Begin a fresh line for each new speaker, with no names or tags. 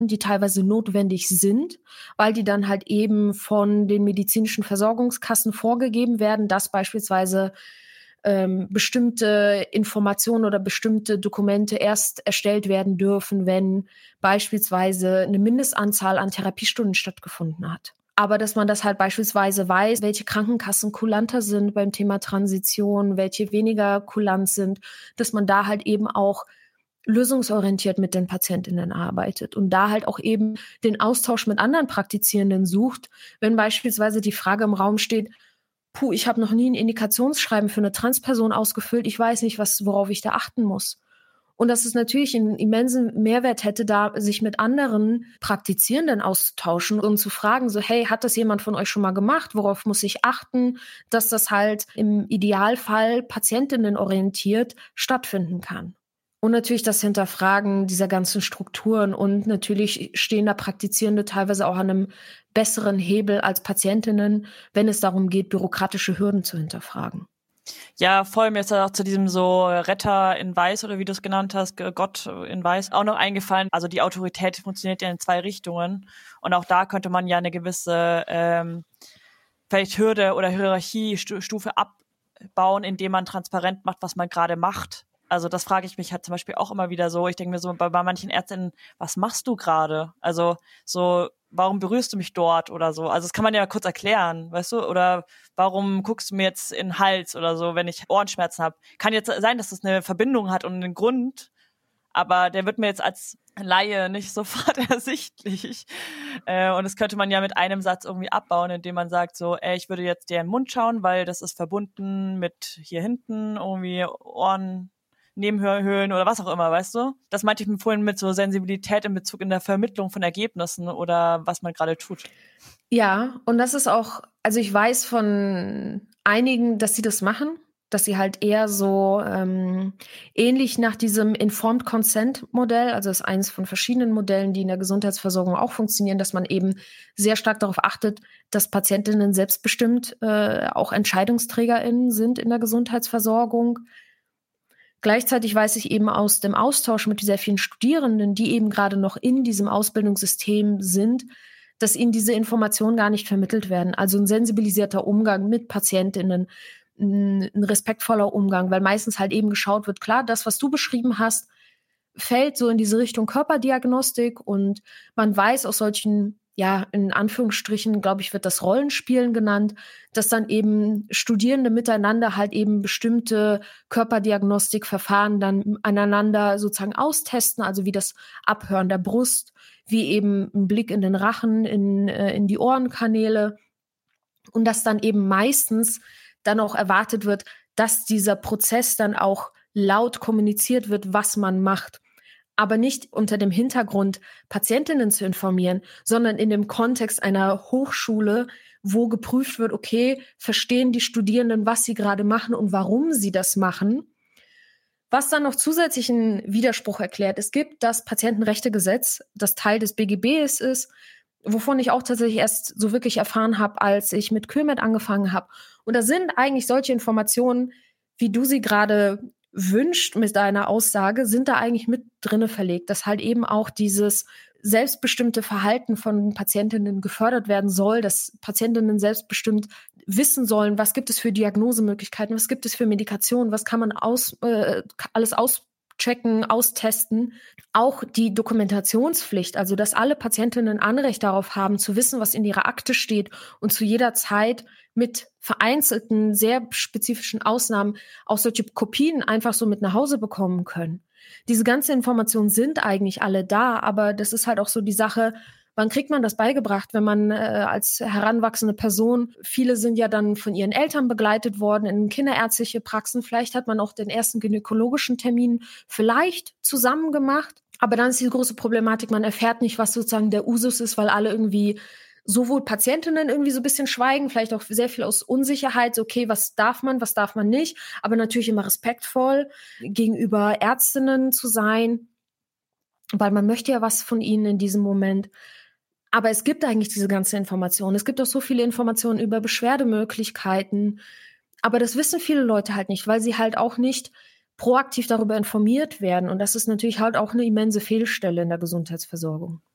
die teilweise notwendig sind, weil die dann halt eben von den medizinischen Versorgungskassen vorgegeben werden, dass beispielsweise bestimmte Informationen oder bestimmte Dokumente erst erstellt werden dürfen, wenn beispielsweise eine Mindestanzahl an Therapiestunden stattgefunden hat. Aber dass man das halt beispielsweise weiß, welche Krankenkassen kulanter sind beim Thema Transition, welche weniger kulant sind, dass man da halt eben auch lösungsorientiert mit den PatientInnen arbeitet und da halt auch eben den Austausch mit anderen Praktizierenden sucht, wenn beispielsweise die Frage im Raum steht, ich habe noch nie ein Indikationsschreiben für eine Transperson ausgefüllt, ich weiß nicht, worauf ich da achten muss. Und dass es natürlich einen immensen Mehrwert hätte, da sich mit anderen Praktizierenden auszutauschen und zu fragen, so, hey, hat das jemand von euch schon mal gemacht? Worauf muss ich achten? Dass das halt im Idealfall Patientinnen orientiert stattfinden kann. Und natürlich das Hinterfragen dieser ganzen Strukturen. Und natürlich stehen da Praktizierende teilweise auch an einem besseren Hebel als Patientinnen, wenn es darum geht, bürokratische Hürden zu hinterfragen.
Ja, voll. Mir ist da auch zu diesem so Retter in Weiß oder wie du es genannt hast, Gott in Weiß, auch noch eingefallen. Also die Autorität funktioniert ja in 2 Richtungen. Und auch da könnte man ja eine gewisse vielleicht Hürde oder Hierarchiestufe abbauen, indem man transparent macht, was man gerade macht. Also das frage ich mich halt zum Beispiel auch immer wieder so. Ich denke mir so bei manchen Ärztinnen, was machst du gerade? Also so, warum berührst du mich dort oder so? Also das kann man ja kurz erklären, weißt du? Oder warum guckst du mir jetzt in den Hals oder so, wenn ich Ohrenschmerzen habe? Kann jetzt sein, dass das eine Verbindung hat und einen Grund, aber der wird mir jetzt als Laie nicht sofort ersichtlich. Und das könnte man ja mit einem Satz irgendwie abbauen, indem man sagt so, ich würde jetzt dir in den Mund schauen, weil das ist verbunden mit hier hinten irgendwie Ohren, Nebenhörhöhlen oder was auch immer, weißt du? Das meinte ich mir vorhin mit so Sensibilität in Bezug in der Vermittlung von Ergebnissen oder was man gerade tut.
Ja, und das ist auch, also ich weiß von einigen, dass sie das machen, dass sie halt eher so ähnlich nach diesem Informed Consent Modell, also das ist eines von verschiedenen Modellen, die in der Gesundheitsversorgung auch funktionieren, dass man eben sehr stark darauf achtet, dass Patientinnen selbstbestimmt auch EntscheidungsträgerInnen sind in der Gesundheitsversorgung. Gleichzeitig weiß ich eben aus dem Austausch mit sehr vielen Studierenden, die eben gerade noch in diesem Ausbildungssystem sind, dass ihnen diese Informationen gar nicht vermittelt werden. Also ein sensibilisierter Umgang mit PatientInnen, ein respektvoller Umgang, weil meistens halt eben geschaut wird, klar, das, was du beschrieben hast, fällt so in diese Richtung Körperdiagnostik und man weiß aus solchen, ja, in Anführungsstrichen, glaube ich, wird das Rollenspielen genannt, dass dann eben Studierende miteinander halt eben bestimmte Körperdiagnostikverfahren dann aneinander sozusagen austesten, also wie das Abhören der Brust, wie eben ein Blick in den Rachen, in die Ohrenkanäle und dass dann eben meistens dann auch erwartet wird, dass dieser Prozess dann auch laut kommuniziert wird, was man macht. Aber nicht unter dem Hintergrund, Patientinnen zu informieren, sondern in dem Kontext einer Hochschule, wo geprüft wird, okay, verstehen die Studierenden, was sie gerade machen und warum sie das machen. Was dann noch zusätzlichen Widerspruch erklärt, es gibt das Patientenrechtegesetz, das Teil des BGBs ist, wovon ich auch tatsächlich erst so wirklich erfahren habe, als ich mit Kürmet angefangen habe. Und da sind eigentlich solche Informationen, wie du sie gerade wünscht mit deiner Aussage, sind da eigentlich mit drinne verlegt, dass halt eben auch dieses selbstbestimmte Verhalten von Patientinnen gefördert werden soll, dass Patientinnen selbstbestimmt wissen sollen, was gibt es für Diagnosemöglichkeiten, was gibt es für Medikationen, was kann man alles auschecken, austesten. Auch die Dokumentationspflicht, also dass alle Patientinnen Anrecht darauf haben, zu wissen, was in ihrer Akte steht und zu jeder Zeit mit vereinzelten, sehr spezifischen Ausnahmen auch solche Kopien einfach so mit nach Hause bekommen können. Diese ganzen Informationen sind eigentlich alle da, aber das ist halt auch so die Sache, wann kriegt man das beigebracht, wenn man als heranwachsende Person, viele sind ja dann von ihren Eltern begleitet worden in kinderärztliche Praxen, vielleicht hat man auch den ersten gynäkologischen Termin vielleicht zusammen gemacht, aber dann ist die große Problematik, man erfährt nicht, was sozusagen der Usus ist, weil alle irgendwie sowohl Patientinnen irgendwie so ein bisschen schweigen, vielleicht auch sehr viel aus Unsicherheit, so, okay, was darf man nicht, aber natürlich immer respektvoll gegenüber Ärztinnen zu sein, weil man möchte ja was von ihnen in diesem Moment. Aber es gibt eigentlich diese ganze Information. Es gibt auch so viele Informationen über Beschwerdemöglichkeiten, aber das wissen viele Leute halt nicht, weil sie halt auch nicht proaktiv darüber informiert werden und das ist natürlich halt auch eine immense Fehlstelle in der Gesundheitsversorgung.